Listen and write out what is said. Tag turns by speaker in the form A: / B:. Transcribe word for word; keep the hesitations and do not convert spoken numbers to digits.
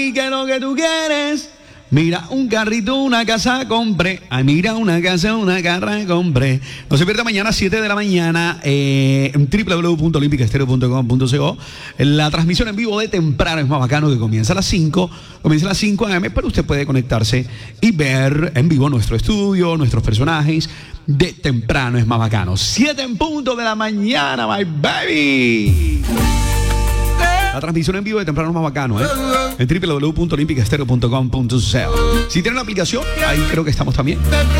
A: Mami, ¿qué es lo que tú quieres? Mira, un carrito, una casa, compré. Ay, mira, una casa, una carra, compré. No se pierda mañana, siete de la mañana, eh, en doble u doble u doble u punto olímpica estéreo punto com punto co. La transmisión en vivo de Temprano es más bacano, que comienza a las cinco. Comienza a las cinco a eme, pero usted puede conectarse y ver en vivo nuestro estudio, nuestros personajes de Temprano es más bacano. siete en punto de la mañana, my baby. La transmisión en vivo de Temprano es más bacano, ¿eh? En doble u doble u doble u punto olímpica estéreo punto com punto co. Si tienen la aplicación, ahí creo que estamos también.